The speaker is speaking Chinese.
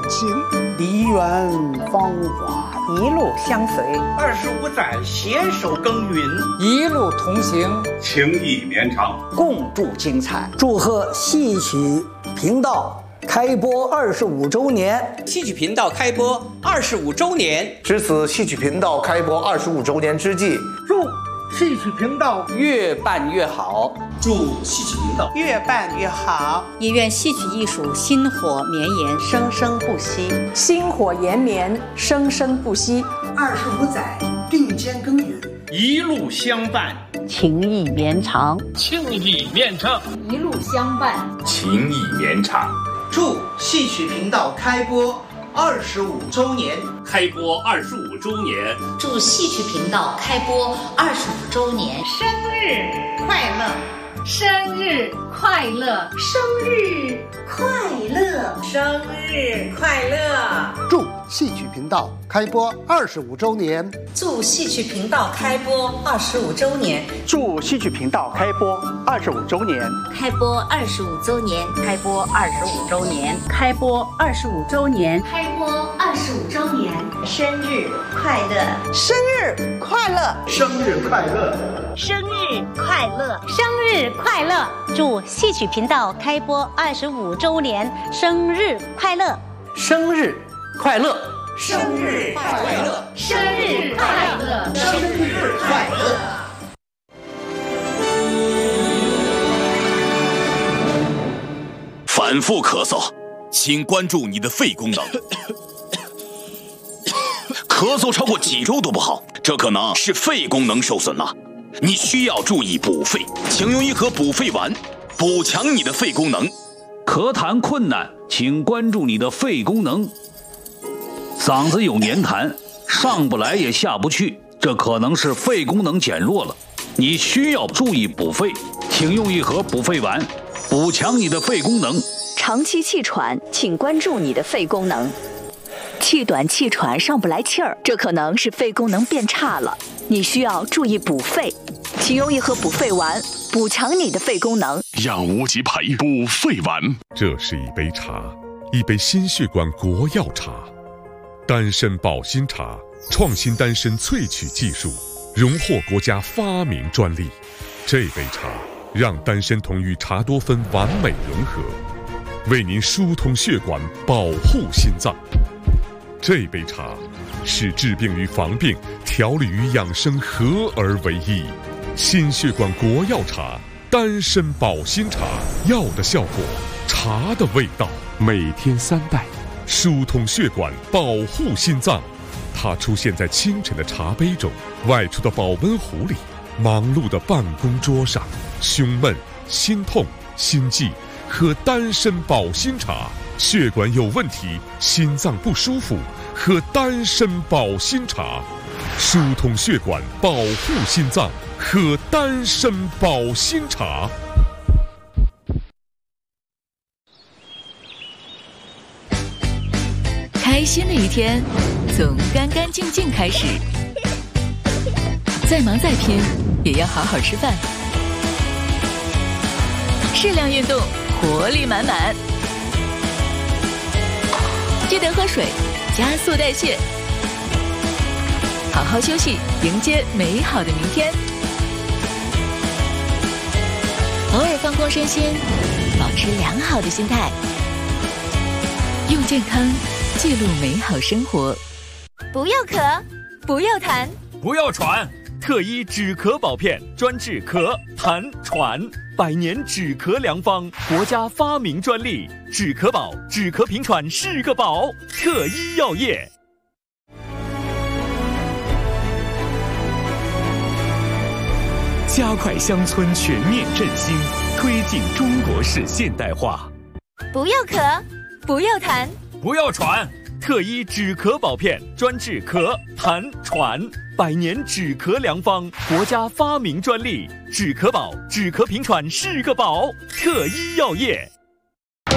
情，梨园芳华一路相随 ，25载携手耕耘， 一路同行， 情谊绵长， 共筑精彩。 祝贺戏曲频道开播25周年！ 戏曲频道开播25周年， 值此戏曲频道开播25周年之际， 祝戏曲频道越办越好， 祝戏曲频道越办越好， 也愿戏曲艺术薪火绵延，生生不息， 薪火延绵，生生不息。 25载并肩耕耘， 一路相伴， 情谊绵长， 情谊绵长， 一路相伴， 情谊绵长。 祝戏曲频道开播25周年， 开播25周年， 祝戏曲频道开播25周年， 生日快乐， 生日快乐， 生日快乐， 生日快乐！ 祝戏曲频道开播25周年， 祝戏曲频道开播25周年， 祝戏曲频道开播25周年， 开播25周年， 开播25周年， 开播25周年， 开播25周年， 生日快乐，生日快乐， 生日快乐， 生日快乐， 生日快乐！祝戏曲频道开播25周年，生日快乐！ 生日快乐！ 生日快乐！ 生日快乐！ 生日快乐！ 反复咳嗽，请关注你的肺功能。咳嗽超过几周都不好，这可能是肺功能受损了。你需要注意补肺，请用一盒补肺丸，补强你的肺功能。 咳痰困难，请关注你的肺功能。嗓子有黏痰，上不来也下不去，这可能是肺功能减弱了。你需要注意补肺，请用一盒补肺丸，补强你的肺功能。 长期气喘，请关注你的肺功能。气短气喘上不来气儿，这可能是肺功能变差了，你需要注意补肺，请用一盒补肺丸，补强你的肺功能。 养无极培补肺丸， 这是一杯茶，一杯心血管国药茶，丹参保心茶，创新丹参萃取技术，荣获国家发明专利。这杯茶让丹参酮与茶多酚完美融合，为您疏通血管，保护心脏。这杯茶是治病与防病、调理与养生合而为一。心血管国药茶，丹参保心茶，药的效果，茶的味道，每天3袋，疏通血管，保护心脏。它出现在清晨的茶杯中，外出的保温壶里，忙碌的办公桌上。胸闷、心痛、心悸，喝丹参保心茶。血管有问题，心脏不舒服，喝丹参保心茶，疏通血管，保护心脏，喝丹参保心茶。 开心的一天从干干净净开始，再忙再拼也要好好吃饭，适量运动，活力满满。记得喝水，加速代谢，好好休息，迎接美好的明天。偶尔放空身心，保持良好的心态，用健康记录美好生活。 不要咳，不要痰， 不要喘，特医止咳保片，专治咳、痰、喘，100年止咳良方，国家发明专利，止咳宝，止咳平喘是个宝，特医药业。加快乡村全面振兴，推进中国式现代化。 不要咳，不要痰， 不要喘，特医止咳保片，专治咳、痰、喘，100年止咳良方，国家发明专利，止咳宝，止咳平喘是个宝，特医药业。